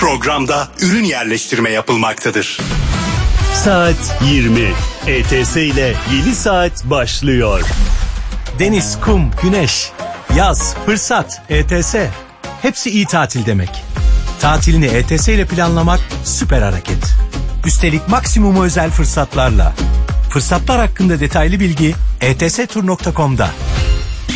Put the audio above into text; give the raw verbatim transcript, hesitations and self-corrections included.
programda ürün yerleştirme yapılmaktadır. Saat yirmi. E T S ile yeni saat başlıyor. Deniz, kum, güneş, yaz, fırsat, E T S. Hepsi iyi tatil demek. Tatilini E T S ile planlamak süper hareket. Üstelik maksimum özel fırsatlarla. Fırsatlar hakkında detaylı bilgi e t s tur nokta com'da.